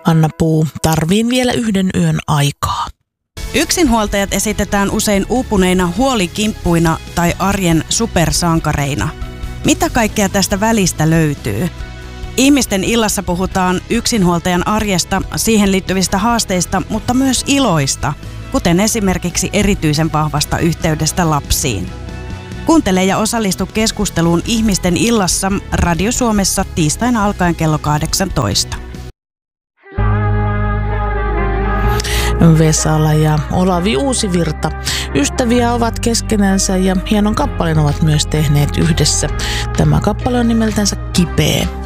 Anna Puu, tarviin vielä yhden yön aikaa. Yksinhuoltajat esitetään usein uupuneina huolikimppuina tai arjen supersankareina. Mitä kaikkea tästä välistä löytyy? Ihmisten illassa puhutaan yksinhuoltajan arjesta, siihen liittyvistä haasteista, mutta myös iloista, kuten esimerkiksi erityisen vahvasta yhteydestä lapsiin. Kuuntele ja osallistu keskusteluun Ihmisten illassa Radio Suomessa tiistaina alkaen kello 18. Vesala ja Olavi Uusivirta. Ystäviä ovat keskenänsä ja hienon kappaleen ovat myös tehneet yhdessä. Tämä kappale on nimeltänsä Kipeä.